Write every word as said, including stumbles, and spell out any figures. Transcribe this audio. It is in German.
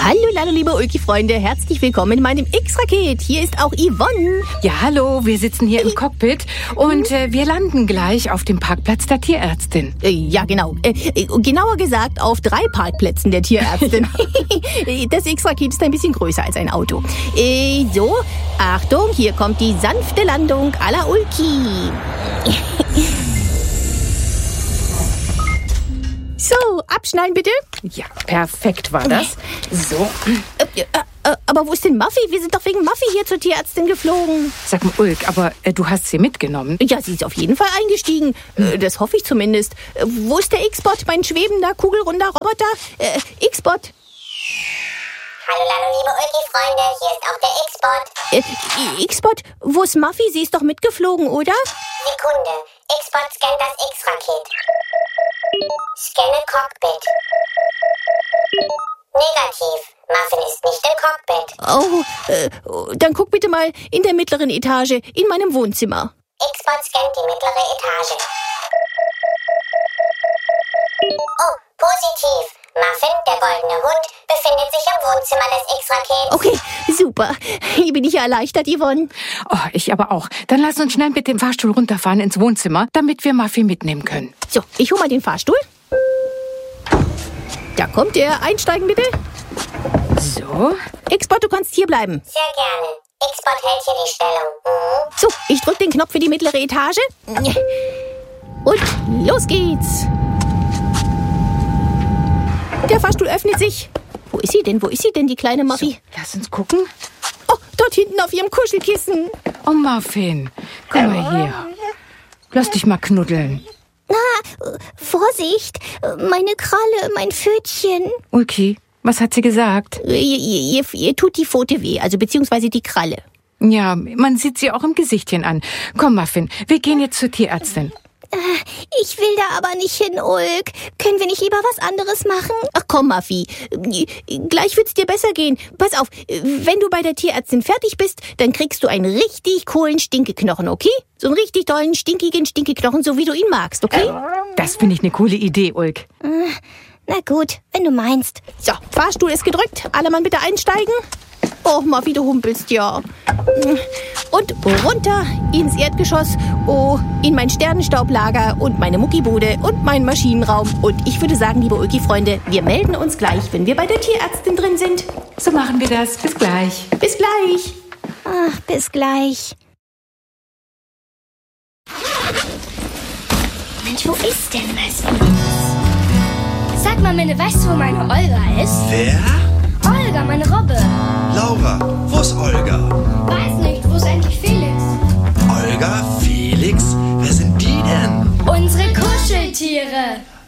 Hallo, hallo, liebe Ulki-Freunde, herzlich willkommen in meinem X-Raket. Hier ist auch Yvonne. Ja, hallo, wir sitzen hier im Cockpit und äh, wir landen gleich auf dem Parkplatz der Tierärztin. Äh, ja, genau. Äh, genauer gesagt auf drei Parkplätzen der Tierärztin. Das X-Raket ist ein bisschen größer als ein Auto. Äh, so, Achtung, hier kommt die sanfte Landung à la Ulki. So, abschnallen bitte. Ja, perfekt war das. So. Äh, äh, äh, aber wo ist denn Muffy? Wir sind doch wegen Muffy hier zur Tierärztin geflogen. Sag mal, Ulk, aber äh, du hast sie mitgenommen? Ja, sie ist auf jeden Fall eingestiegen. Äh, das hoffe ich zumindest. Äh, wo ist der X-Bot, mein schwebender, kugelrunder Roboter? Äh, X-Bot. Hallo, hallo, liebe Ulki-Freunde, hier ist auch der X-Bot. Äh, X-Bot, wo ist Muffy? Sie ist doch mitgeflogen, oder? Sekunde, X-Bot scannt das X-Raket. Scanne Cockpit. Negativ, Muffin ist nicht im Cockpit. Oh, äh, dann guck bitte mal in der mittleren Etage, in meinem Wohnzimmer. X-Bot scannt die mittlere Etage. Oh, positiv. Muffin, der goldene Hund, befindet sich im Wohnzimmer des X-Rakets. Okay, super. Hier bin ich ja erleichtert, Yvonne. Oh, ich aber auch. Dann lass uns schnell mit dem Fahrstuhl runterfahren ins Wohnzimmer, damit wir Muffy mitnehmen können. So, ich hole mal den Fahrstuhl. Da kommt er. Einsteigen bitte. So. X-Bot, du kannst hier bleiben. Sehr gerne. X-Bot hält hier die Stellung. Mhm. So, ich drücke den Knopf für die mittlere Etage. Und los geht's. Der Fahrstuhl öffnet sich. Wo ist sie denn? Wo ist sie denn, die kleine Muffy? So, lass uns gucken. Oh, dort hinten auf ihrem Kuschelkissen. Oh, Muffin, komm mal hier. Lass dich mal knuddeln. Ah, Vorsicht, meine Kralle, mein Pfötchen. Ulki, was hat sie gesagt? Ihr, ihr, ihr, ihr tut die Pfote weh, also beziehungsweise die Kralle. Ja, man sieht sie auch im Gesichtchen an. Komm, Muffin, wir gehen jetzt zur Tierärztin. Ich will da aber nicht hin, Ulk. Können wir nicht lieber was anderes machen? Ach komm, Muffy. Gleich wird's dir besser gehen. Pass auf, wenn du bei der Tierärztin fertig bist, dann kriegst du einen richtig coolen Stinkeknochen, okay? So einen richtig tollen, stinkigen Stinkeknochen, so wie du ihn magst, okay? Das finde ich eine coole Idee, Ulk. Na gut, wenn du meinst. So, Fahrstuhl ist gedrückt. Alle Mann bitte einsteigen. Oh, Muffy, du humpelst ja. Und runter ins Erdgeschoss, oh, in mein Sternenstaublager und meine Muckibude und meinen Maschinenraum. Und ich würde sagen, liebe Ulki-Freunde, wir melden uns gleich, wenn wir bei der Tierärztin drin sind. So machen wir das. Bis gleich. Bis gleich. Ach, bis gleich. Mensch, wo ist denn das? Sag mal, Minne, weißt du, wo meine Olga ist? Wer? Olga, meine Robbe. Laura, wo ist Olga? Weiß nicht, wo ist eigentlich Felix? Olga, Felix, wer sind die denn? Unsere Kuscheltiere.